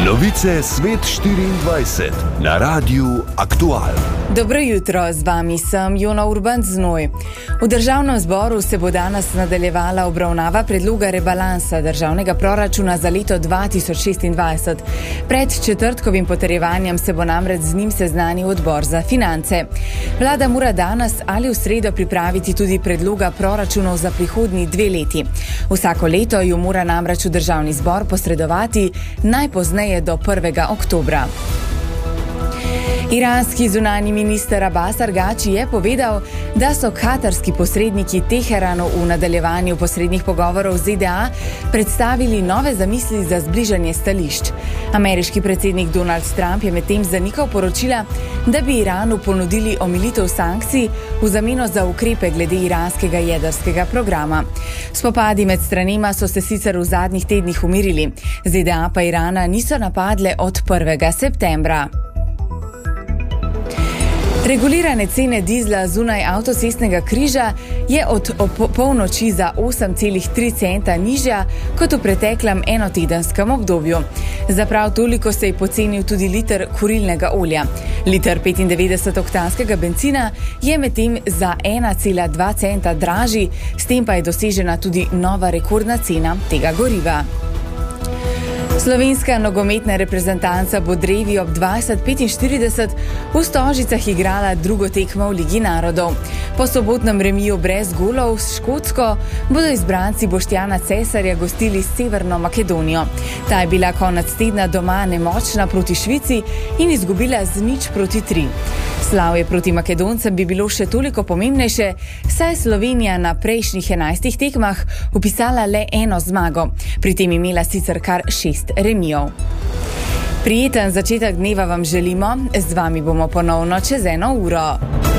Novice Svet 24 na Radiu Aktual. Dobro jutro, z vami sem Jona Urban Znoj. V državnem zboru se bo danes nadaljevala obravnava predloga rebalansa državnega proračuna za leto 2026. Pred četrtkovim potrjevanjem se bo namreč z njim seznanil odbor za finance. Vlada mora danes ali v sredo pripraviti tudi predloga proračunov za prihodnji 2 leti. Vsako leto ju mora namreč v državni zbor posredovati najpozneje do 1. oktobra. Iranski zunanji minister Abbas Argači je povedal, da so katarski posredniki Teheranu v nadaljevanju posrednih pogovorov z ZDA predstavili nove zamisli za zbližanje stališč. Ameriški predsednik Donald Trump je medtem zanikal poročila, da bi Iranu ponudili omilitev sankcij v zameno za ukrepe glede iranskega jedrskega programa. Spopadi med stranema so se sicer v zadnjih tednih umirili, ZDA pa Irana niso napadle od 1. septembra. Regulirane cene dizla zunaj avtocestnega križa je od polnoči za 8,3 centa nižja kot v preteklem enotedenskem obdobju. Za prav toliko se je pocenil tudi liter kurilnega olja. Liter 95-oktanskega bencina je medtem za 1,2 centa dražji, s tem pa je dosežena tudi nova rekordna cena tega goriva. Slovenska nogometna reprezentanca bo drevi ob 20:45 v Stožicah igrala drugo tekmo v Ligi narodov. Po sobotnem remiju brez golov s Škotsko bodo izbranci Boštjana Cesarja gostili Severno Makedonijo. Ta je bila konec tedna doma nemočna proti Švici in izgubila z 0:3. Slavje proti Makedoncem bi bilo še toliko pomembnejše, saj je Slovenija na prejšnjih 11 tekmah vpisala le 1 zmago, pri tem imela sicer kar 6 remijev. Prijeten začetek dneva vam želimo, z vami bomo ponovno čez 1 uro.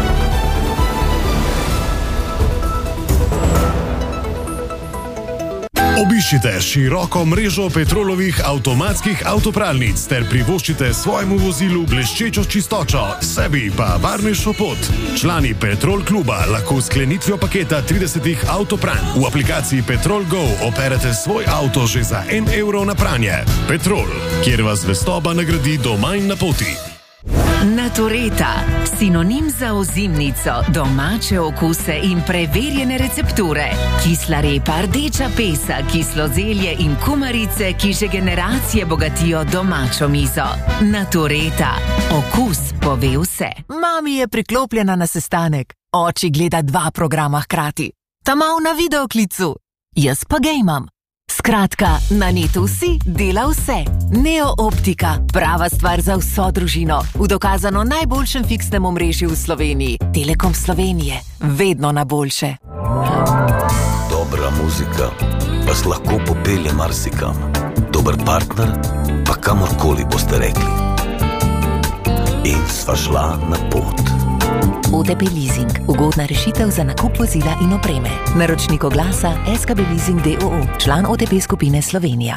Obiščite široko mrežo Petrolovih avtomatskih avtopralnic ter privoščite svojemu vozilu bleščečo čistočo, sebi pa varnejšo pot. Člani Petrol kluba lahko s sklenitvijo paketa 30 avtopranj v aplikaciji Petrol Go operete svoj avto že za 1 evro na pranje. Petrol, kjer vas zvestoba nagradi doma in na poti. Natureta, sinonim za ozimnico, domače okuse in preverjene recepture. Kisla repa, rdeča pesa, kislo zelje in kumarice, ki že generacije bogatijo domačo mizo. Natureta, okus pove vse. Mami je priklopljena na sestanek, oči gleda 2 programa hkrati. Ta mal na videoklicu, jaz pa gejmam. Skratka, na netu vsi dela vse. Neo Optika, prava stvar za vso družino. V dokazano najboljšem fiksnem omrežju v Sloveniji. Telekom Slovenije, vedno na boljše. Dobra muzika vas lahko popelje marsikam. Dober partner pa kamorkoli boste rekli. In sva šla na pot. OTP Leasing, ugodna rešitev za nakup vozila in opreme. Naročnik oglasa SKB Leasing d.o.o., član OTP skupine Slovenija.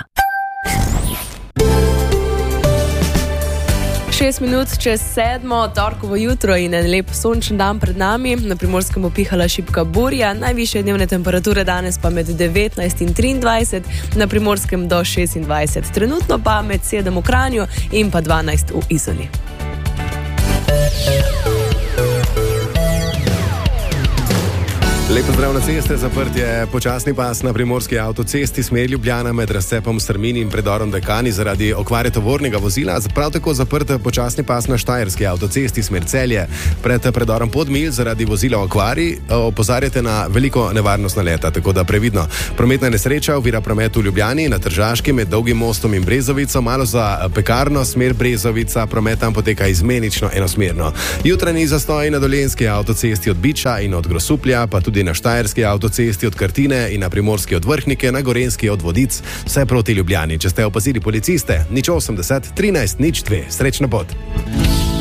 6 minut čez 7, torkovo jutro in en lep sončen dan pred nami. Na Primorskem bo pihala šibka burja, najvišje dnevne temperature danes pa med 19 in 23, na Primorskem do 26, trenutno pa med 7 v Kranju in pa 12 v Izoli. Lepo zdrav na ceste, zaprt je počasni pas na primorski avtocesti smer Ljubljana med razcepom Strmini in predorom Dekani zaradi okvare tovornega vozila. Prav tako zaprt počasni pas na štajerski avtocesti smer Celje pred predorom Podmilj zaradi vozila v okvari. Opozarjate na veliko nevarnost naleta, tako da previdno. Prometna nesreča ovira promet v Ljubljani na Tržaški med Dolgim mostom in Brezovico, malo za Pekarno smer Brezovica, promet tam poteka izmenično enosmerno. Jutranji zastoj na Dolenjski avtocesti od Biča in od Grosuplja, pa tudi na štajerski avtocesti od Krtine in na primorski od Vrhnike, na gorenjski od Vodic, vse proti Ljubljani. Če ste opazili policiste, 080 13 02. Srečno pot.